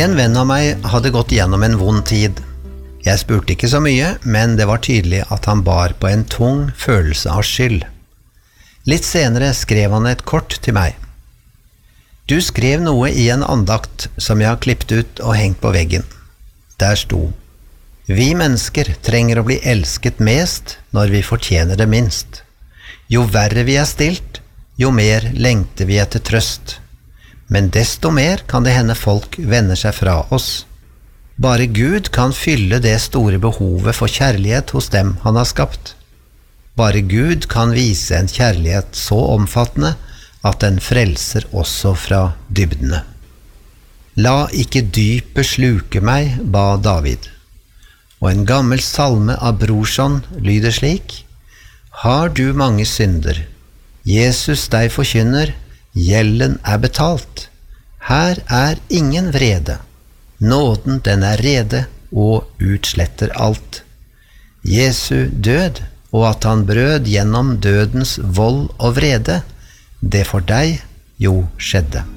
En venn av meg hadde gått gjennom en vond tid. Jeg spurte ikke så mye, men det var tydelig at han bar på en tung følelse av skyld. Litt senere skrev han et kort til meg. Du skrev noe i en andakt som jeg har klippet ut og hengt på veggen. Der sto: Vi mennesker trenger å bli elsket mest når vi fortjener det minst. Jo verre vi er stilt, jo mer lengter vi etter trøst. Men desto mer kan det hende folk vender seg fra oss. Bare Gud kan fylle det store behovet for kjærlighet hos dem han har skapt. Bare Gud kan vise en kjærlighet så omfattende at den frelser også fra dybdene. La ikke dypet sluke meg, ba David. Og en gammel salme av Brorson lyder slik: Har du mange synder? Jesus deg forkynner, gjelden er betalt. Her er ingen vrede. Nåden den er rede og utsletter alt. Jesu død, og at han brød gjennom dødens vold og vrede, det for deg jo skjedde.